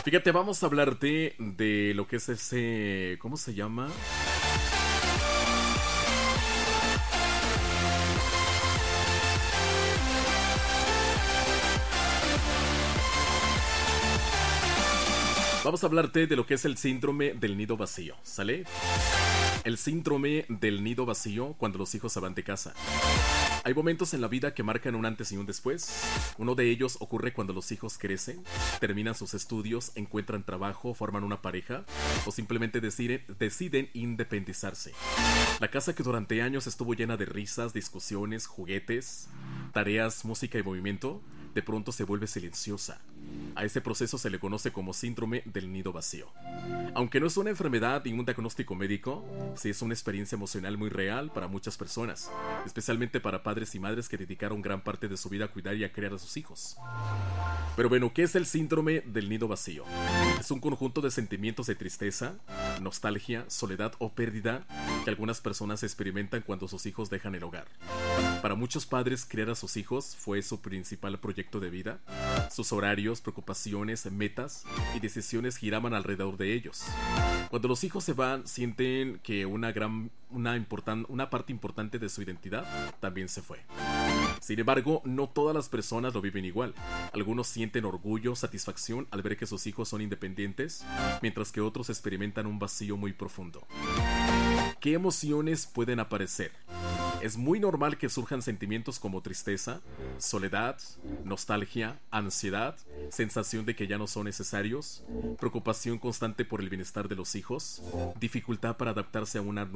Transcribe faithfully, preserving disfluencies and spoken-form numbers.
Fíjate, vamos a hablarte de lo que es ese... ¿Cómo se llama? Vamos a hablarte de lo que es el síndrome del nido vacío, ¿sale? El síndrome del nido vacío cuando los hijos se van de casa. Hay momentos en la vida que marcan un antes y un después. Uno de ellos ocurre cuando los hijos crecen, terminan sus estudios, encuentran trabajo, forman una pareja o simplemente deciden, deciden independizarse. La casa que durante años estuvo llena de risas, discusiones, juguetes, tareas, música y movimiento, de pronto se vuelve silenciosa. A ese proceso se le conoce como síndrome del nido vacío. Aunque no es una enfermedad ni un diagnóstico médico, sí es una experiencia emocional muy real para muchas personas, especialmente para padres y madres que dedicaron gran parte de su vida a cuidar y a criar a sus hijos. Pero bueno, ¿qué es el síndrome del nido vacío? Es un conjunto de sentimientos de tristeza, nostalgia, soledad o pérdida que algunas personas experimentan cuando sus hijos dejan el hogar. Para muchos padres, criar a sus hijos fue su principal proyecto de vida. Sus horarios, preocupaciones, metas y decisiones giraban alrededor de ellos. Cuando los hijos se van, sienten que una gran, una importan, una parte importante de su identidad también se fue. Sin embargo, no todas las personas lo viven igual. Algunos sienten orgullo, satisfacción al ver que sus hijos son independientes, mientras que otros experimentan un vacío muy profundo. ¿Qué emociones pueden aparecer? Es muy normal que surjan sentimientos como tristeza, soledad, nostalgia, ansiedad, sensación de que ya no son necesarios, preocupación constante por el bienestar de los hijos, dificultad para adaptarse a una